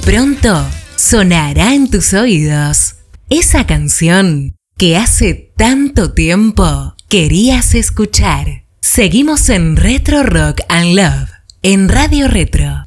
Pronto sonará en tus oídos esa canción que hace tanto tiempo querías escuchar. Seguimos en Retro Rock and Love, en Radio Retro.